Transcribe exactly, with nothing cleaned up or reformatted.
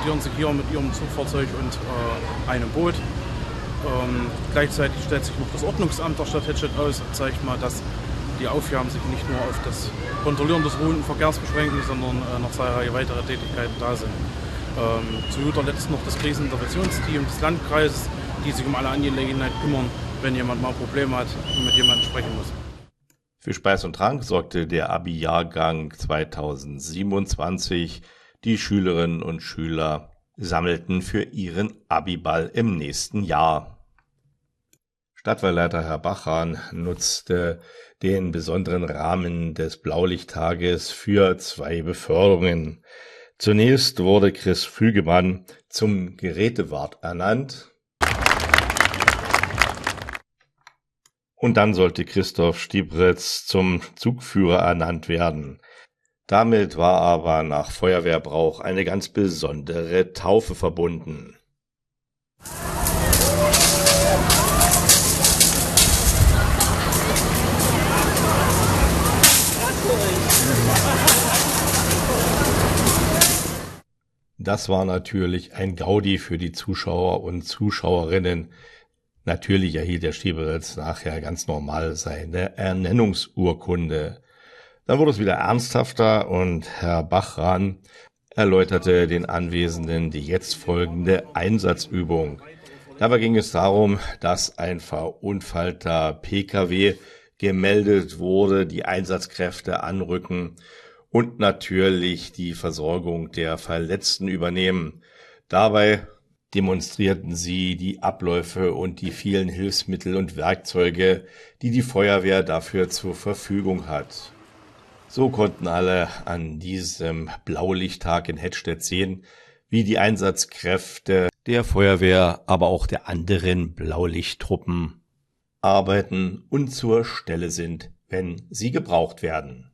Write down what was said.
präsentieren sich hier mit ihrem Zugfahrzeug und äh, einem Boot. Ähm, gleichzeitig stellt sich noch das Ordnungsamt der Stadt Hettstedt aus und zeigt mal, dass die Aufgaben sich nicht nur auf das Kontrollieren des ruhenden Verkehrs beschränken, sondern äh, noch zahlreiche weitere Tätigkeiten da sind. Ähm, zu guter Letzt noch das Kriseninterventionsteam des Landkreises, die sich um alle Angelegenheiten kümmern, wenn jemand mal Probleme hat und mit jemandem sprechen muss. Für Speis und Trank sorgte der Abi-Jahrgang zweitausendsiebenundzwanzig. Die Schülerinnen und Schüler sammelten für ihren Abiball im nächsten Jahr. Stadtwehrleiter Herr Bachan nutzte den besonderen Rahmen des Blaulichttages für zwei Beförderungen. Zunächst wurde Chris Fügemann zum Gerätewart ernannt. Und dann sollte Christoph Stiebritz zum Zugführer ernannt werden. Damit war aber nach Feuerwehrbrauch eine ganz besondere Taufe verbunden. Das war natürlich ein Gaudi für die Zuschauer und Zuschauerinnen. Natürlich erhielt der Stiebritz nachher ganz normal seine Ernennungsurkunde. Dann wurde es wieder ernsthafter und Herr Bachan erläuterte den Anwesenden die jetzt folgende Einsatzübung. Dabei ging es darum, dass ein verunfallter P K W gemeldet wurde, die Einsatzkräfte anrücken und natürlich die Versorgung der Verletzten übernehmen. Dabei demonstrierten sie die Abläufe und die vielen Hilfsmittel und Werkzeuge, die die Feuerwehr dafür zur Verfügung hat. So konnten alle an diesem Blaulichttag in Hettstedt sehen, wie die Einsatzkräfte der Feuerwehr, aber auch der anderen Blaulichttruppen arbeiten und zur Stelle sind, wenn sie gebraucht werden.